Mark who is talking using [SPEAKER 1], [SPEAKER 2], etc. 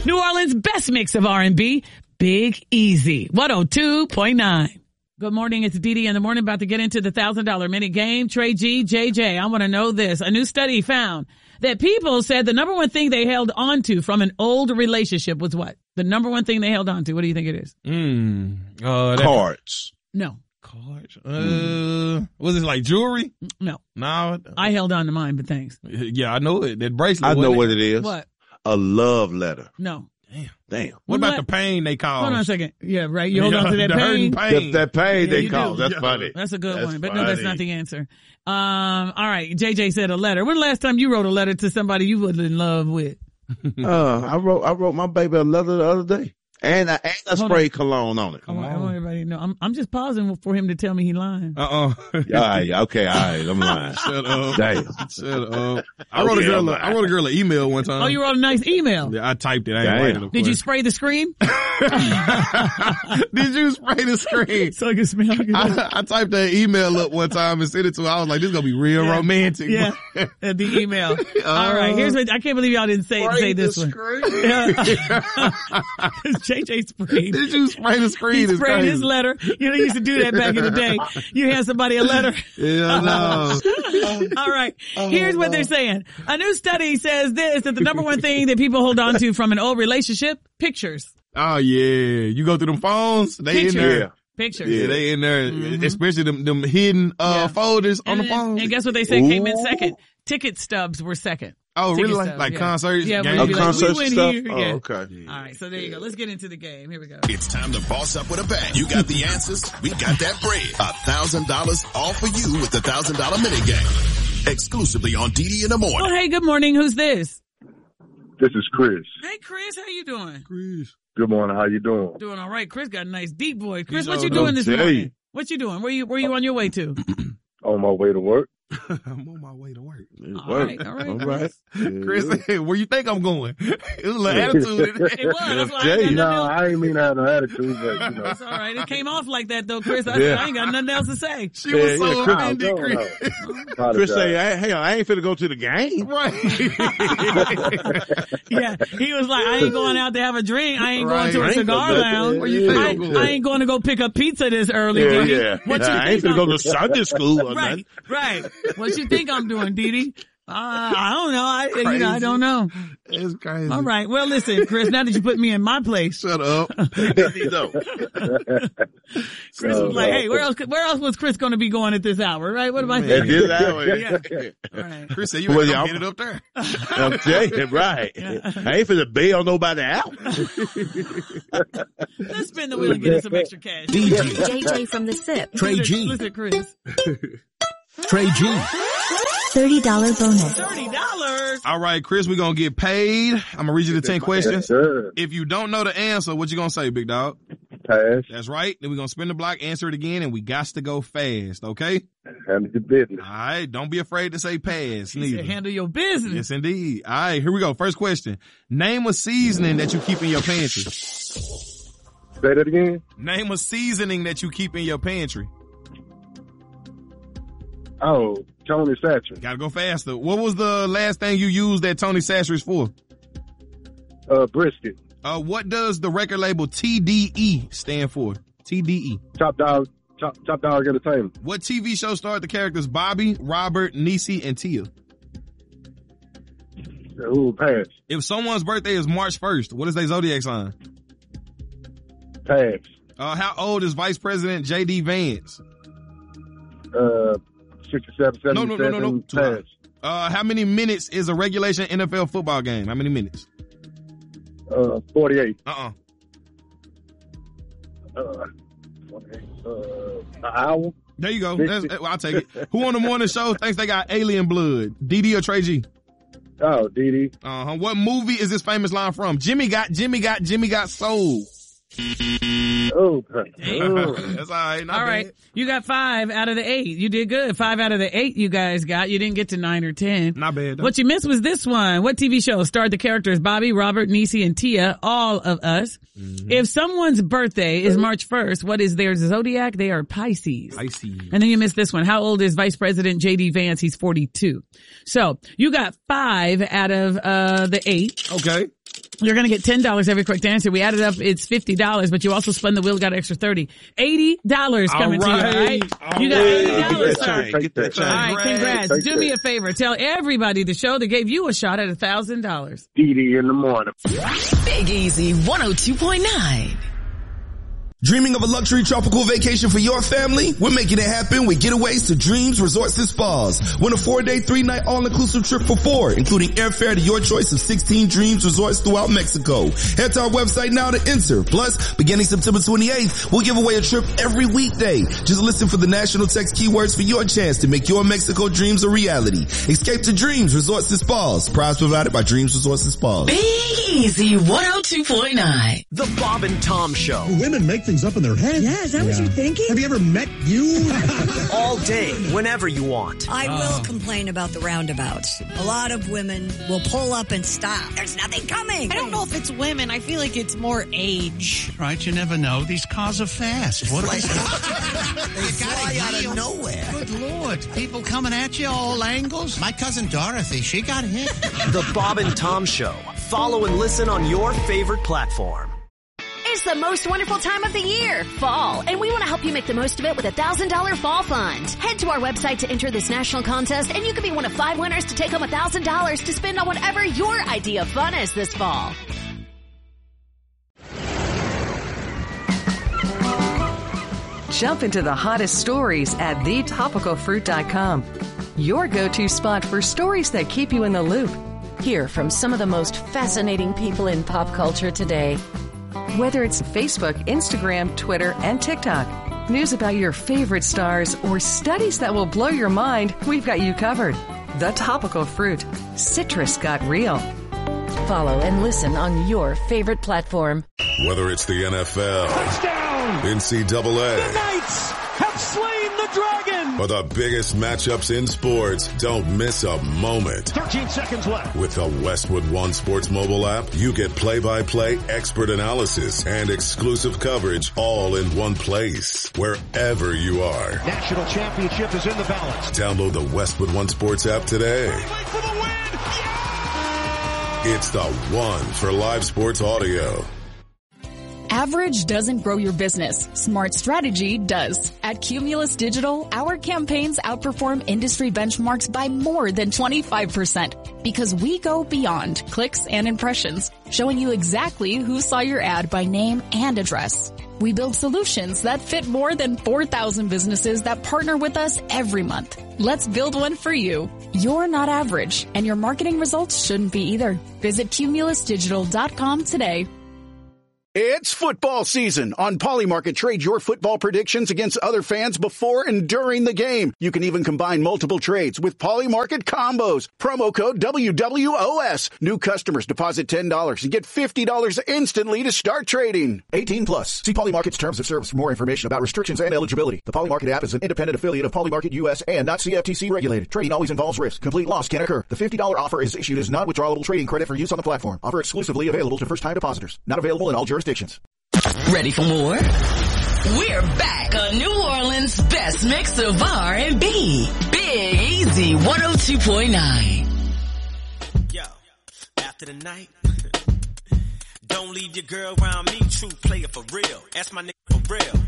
[SPEAKER 1] New Orleans' best mix of R&B, Big Easy, 102.9. Good morning. It's Dee in the morning, about to get into the $1,000 minute game. Trey G, JJ, I want to know this. A new study found that people said the number one thing they held on to from an old relationship was what? The number one thing they held on to. What do you think it is?
[SPEAKER 2] Cards.
[SPEAKER 1] No.
[SPEAKER 3] Cards. Was it like jewelry?
[SPEAKER 1] No.
[SPEAKER 3] No.
[SPEAKER 1] I held on to mine, but thanks.
[SPEAKER 3] Yeah, I know it. That bracelet.
[SPEAKER 2] I know what it is.
[SPEAKER 1] What?
[SPEAKER 2] A love letter.
[SPEAKER 1] No.
[SPEAKER 2] Damn.
[SPEAKER 3] What about the pain they cause?
[SPEAKER 1] Hold on a second. Yeah, right. You hold on to that
[SPEAKER 3] the
[SPEAKER 1] pain.
[SPEAKER 2] That pain they
[SPEAKER 1] you
[SPEAKER 2] cause.
[SPEAKER 1] do.
[SPEAKER 2] That's funny.
[SPEAKER 1] That's a good one. But
[SPEAKER 2] funny.
[SPEAKER 1] no, that's not the answer. All right. JJ said a letter. When the last time you wrote a letter to somebody you was in love with?
[SPEAKER 2] I wrote my baby a letter the other day. And I sprayed cologne on it.
[SPEAKER 1] I want everybody to know. I'm just pausing for him to tell me he lying.
[SPEAKER 2] All right, I'm lying.
[SPEAKER 3] Shut up.
[SPEAKER 2] Damn.
[SPEAKER 3] Shut up. I wrote a girl an email one time.
[SPEAKER 1] Oh, you wrote a nice email.
[SPEAKER 3] Yeah, I typed it. I ain't writing it.
[SPEAKER 1] Did you spray the screen?
[SPEAKER 3] Did you spray the screen?
[SPEAKER 1] So it can smell good.
[SPEAKER 3] I typed that email up one time and sent it to her. I was like, this is going to be real romantic.
[SPEAKER 1] Yeah. The email. All right. Here's what, I can't believe y'all didn't say this one. JJ sprayed.
[SPEAKER 3] Did you spray the screen?
[SPEAKER 1] He sprayed his letter. You know, you used to do that back in the day. You hand somebody a letter.
[SPEAKER 3] Yeah, no.
[SPEAKER 1] All right. Here's what they're saying. A new study says this, that the number one thing that people hold on to from an old relationship, pictures.
[SPEAKER 3] Oh, yeah. You go through them phones, they
[SPEAKER 1] Pictures.
[SPEAKER 3] in there.
[SPEAKER 1] Pictures.
[SPEAKER 3] Yeah, they in there, especially them hidden folders on the phone.
[SPEAKER 1] And guess what they said came in second? Ticket stubs were second.
[SPEAKER 3] Oh,
[SPEAKER 1] Ticket
[SPEAKER 3] really?
[SPEAKER 1] stubs,
[SPEAKER 3] Like concerts?
[SPEAKER 1] Yeah,
[SPEAKER 3] games?
[SPEAKER 2] concerts
[SPEAKER 1] we
[SPEAKER 2] and
[SPEAKER 1] went
[SPEAKER 2] stuff?
[SPEAKER 1] here.
[SPEAKER 2] Oh,
[SPEAKER 1] Yeah.
[SPEAKER 2] okay.
[SPEAKER 1] All right, so there you go. Let's get into the game. Here we go.
[SPEAKER 4] It's time to boss up with a bang. You got the answers. We got that bread. $1,000 all for you with the $1,000 minute game. Exclusively on Dee in the morning.
[SPEAKER 1] Oh, hey, good morning. Who's this?
[SPEAKER 5] This is Chris.
[SPEAKER 1] Hey, Chris. How you doing?
[SPEAKER 3] Chris.
[SPEAKER 5] Good morning. How you doing?
[SPEAKER 1] Doing all right. Chris got a nice deep voice. Chris,
[SPEAKER 3] He's
[SPEAKER 1] what you
[SPEAKER 3] old.
[SPEAKER 1] doing this
[SPEAKER 2] Okay.
[SPEAKER 1] morning? What you doing? Where you on your way to?
[SPEAKER 5] On my way to work.
[SPEAKER 3] I'm on my way to work.
[SPEAKER 1] All right.
[SPEAKER 3] Chris, where you think I'm going? It was a little attitude.
[SPEAKER 1] It was. That's why I
[SPEAKER 2] Jay,
[SPEAKER 1] ain't got
[SPEAKER 5] No,
[SPEAKER 1] nothing else.
[SPEAKER 5] I ain't mean to have no attitude, but you know.
[SPEAKER 1] That's all right. It came off like that though, Chris. I said I ain't got nothing else to say.
[SPEAKER 3] She was so
[SPEAKER 2] Chris-
[SPEAKER 3] offended, Chris.
[SPEAKER 2] Chris say, hey, I ain't finna go to the game.
[SPEAKER 3] Right.
[SPEAKER 1] Yeah, he was like, I ain't going out to have a drink. I ain't going to a
[SPEAKER 2] Right.
[SPEAKER 1] cigar lounge.
[SPEAKER 3] Where you think I'm going?
[SPEAKER 1] I ain't going to go pick up pizza this early. Didi.
[SPEAKER 2] Yeah.
[SPEAKER 1] What you
[SPEAKER 2] I ain't
[SPEAKER 1] think
[SPEAKER 2] finna
[SPEAKER 1] I'm-
[SPEAKER 2] go to Sunday school or nothing.
[SPEAKER 1] Right. What you think I'm doing, Didi? I don't know. I don't know.
[SPEAKER 3] It's crazy.
[SPEAKER 1] All right. Well, listen, Chris, now that you put me in my place,
[SPEAKER 3] Shut up.
[SPEAKER 1] Chris was like, hey, where else was Chris going to be going at this hour, right? What am I
[SPEAKER 2] At
[SPEAKER 1] thinking?
[SPEAKER 2] this hour.
[SPEAKER 1] Yeah. All right.
[SPEAKER 3] Chris said, you
[SPEAKER 2] Well,
[SPEAKER 3] ain't
[SPEAKER 2] yeah,
[SPEAKER 3] gonna get it up there.
[SPEAKER 2] I'm telling you, right. I ain't finna bail nobody out.
[SPEAKER 1] Let's spin the wheel and get us some extra cash.
[SPEAKER 6] JJ from the SIP.
[SPEAKER 7] Trey G.
[SPEAKER 1] Listen, Chris.
[SPEAKER 7] Trey G.
[SPEAKER 6] $30 bonus.
[SPEAKER 1] $30.
[SPEAKER 3] All right, Chris, we're gonna get paid. I'm gonna read you the 10 questions.
[SPEAKER 5] Sure.
[SPEAKER 3] If you don't know the answer, what you gonna say, big dog?
[SPEAKER 5] Pass.
[SPEAKER 3] That's right. Then we're gonna spin the block, answer it again, and we got to go fast, okay?
[SPEAKER 5] Handle your business.
[SPEAKER 3] All right, don't be afraid to say pass,
[SPEAKER 1] He
[SPEAKER 3] neither.
[SPEAKER 1] said, handle your business.
[SPEAKER 3] Yes, indeed. All right, here we go. First question. Name a seasoning that you keep in your pantry.
[SPEAKER 5] Say that again.
[SPEAKER 3] Name a seasoning that you keep in your pantry.
[SPEAKER 5] Oh, Tony Satcher.
[SPEAKER 3] Gotta go faster. What was the last thing you used that Tony Satcher's for?
[SPEAKER 5] Brisket.
[SPEAKER 3] What does the record label TDE stand for? TDE.
[SPEAKER 5] Top Dog Entertainment.
[SPEAKER 3] What TV show starred the characters Bobby, Robert, Niecy, and Tia?
[SPEAKER 5] Ooh, pass.
[SPEAKER 3] If someone's birthday is March 1st, what is their zodiac sign?
[SPEAKER 5] Pass.
[SPEAKER 3] How old is Vice President J.D. Vance?
[SPEAKER 5] 67, 77.
[SPEAKER 3] No. Too
[SPEAKER 5] Pass.
[SPEAKER 3] high. How many minutes is a regulation NFL football game? How many minutes?
[SPEAKER 5] 48.
[SPEAKER 3] Uh-uh.
[SPEAKER 5] 48. An hour.
[SPEAKER 3] There you go. I'll take it. Who on the morning show thinks they got alien blood? Didi or Trey G?
[SPEAKER 5] Oh, Didi.
[SPEAKER 3] What movie is this famous line from? Jimmy got soul.
[SPEAKER 5] Oh,
[SPEAKER 3] That's all right. Not
[SPEAKER 1] All right.
[SPEAKER 3] bad.
[SPEAKER 1] You got 5 out of the 8. You did good. 5 out of the 8 you guys got. You didn't get to 9 or 10.
[SPEAKER 3] Not bad, though.
[SPEAKER 1] What you missed was this one. What TV show starred the characters Bobby, Robert, Niecy, and Tia, all of us? Mm-hmm. If someone's birthday is March 1st, what is their zodiac? They are Pisces.
[SPEAKER 3] Pisces.
[SPEAKER 1] And then you missed this one. How old is Vice President J.D. Vance? He's 42. So you got 5 out of the 8.
[SPEAKER 3] Okay.
[SPEAKER 1] You're going to get $10 every correct answer. We added up, it's $50, but you also spun the wheel, got an extra $30. $80 coming to you, all right? You got $80, sir.
[SPEAKER 2] Get that change.
[SPEAKER 1] All right, congrats. Do me a favor. Tell everybody the show that gave you a shot at $1,000.
[SPEAKER 5] Dee in the morning.
[SPEAKER 8] Big Easy 102.9.
[SPEAKER 3] Dreaming of a luxury tropical vacation for your family? We're making it happen with Getaways to Dreams Resorts and Spas. Win a 4-day, 3-night all-inclusive trip for 4, including airfare to your choice of 16 Dreams Resorts throughout Mexico. Head to our website now to enter. Plus, beginning September 28th, we'll give away a trip every weekday. Just listen for the national text keywords for your chance to make your Mexico dreams a reality. Escape to Dreams Resorts and Spas. Prize provided by Dreams Resorts and Spas.
[SPEAKER 8] Big Easy 102.9.
[SPEAKER 9] The Bob and Tom Show.
[SPEAKER 7] Women make things up in their head.
[SPEAKER 10] Yeah, is that what you're thinking?
[SPEAKER 7] Have you ever met you?
[SPEAKER 9] All day, whenever you want.
[SPEAKER 10] I will complain about the roundabouts. A lot of women will pull up and stop. There's nothing coming.
[SPEAKER 11] I don't know if it's women. I feel like it's more age.
[SPEAKER 12] Right, you never know. These cars are fast. What
[SPEAKER 9] They fly out of nowhere.
[SPEAKER 12] Good Lord. People coming at you all angles. My cousin Dorothy, she got hit.
[SPEAKER 9] The Bob and Tom Show. Follow and listen on your favorite platform.
[SPEAKER 13] It's the most wonderful time of the year, fall, and we want to help you make the most of it with a $1,000 fall fund. Head to our website to enter this national contest, and you could be one of 5 winners to take home $1,000 to spend on whatever your idea of fun is this fall.
[SPEAKER 14] Jump into the hottest stories at thetopicalfruit.com. Your go-to spot for stories that keep you in the loop.
[SPEAKER 15] Hear from some of the most fascinating people in pop culture today.
[SPEAKER 14] Whether it's Facebook, Instagram, Twitter, and TikTok, news about your favorite stars, or studies that will blow your mind, we've got you covered. The Topical Fruit. Citrus got real.
[SPEAKER 15] Follow and listen on your favorite platform.
[SPEAKER 16] Whether it's the NFL, touchdown, NCAA,
[SPEAKER 17] the Knights have slain the dragon,
[SPEAKER 16] or the biggest matchups in sports, don't miss a moment.
[SPEAKER 17] 13 seconds left.
[SPEAKER 16] With the Westwood One Sports mobile app, you get play-by-play expert analysis and exclusive coverage all in one place, wherever you are.
[SPEAKER 17] National championship is in the balance.
[SPEAKER 16] Download the Westwood One Sports app today.
[SPEAKER 17] For the win! Yeah!
[SPEAKER 16] It's the one for live sports audio.
[SPEAKER 18] Average doesn't grow your business. Smart strategy does. At Cumulus Digital, our campaigns outperform industry benchmarks by more than 25% because we go beyond clicks and impressions, showing you exactly who saw your ad by name and address. We build solutions that fit more than 4,000 businesses that partner with us every month. Let's build one for you. You're not average, and your marketing results shouldn't be either. Visit cumulusdigital.com today.
[SPEAKER 19] It's football season. On Polymarket, trade your football predictions against other fans before and during the game. You can even combine multiple trades with Polymarket combos. Promo code WWOS. New customers deposit $10 and get $50 instantly to start trading. 18 plus. See Polymarket's terms of service for more information about restrictions and eligibility. The Polymarket app is an independent affiliate of Polymarket US and not CFTC regulated. Trading always involves risk. Complete loss can occur. The $50 offer is issued as non-withdrawable trading credit for use on the platform. Offer exclusively available to first-time depositors. Not available in all jurisdictions.
[SPEAKER 8] Ready for more? We're back on New Orleans' best mix of R&B. Big Easy 102.9.
[SPEAKER 20] Yo, after the night, don't leave your girl around me. True player for real. That's my nigga for real.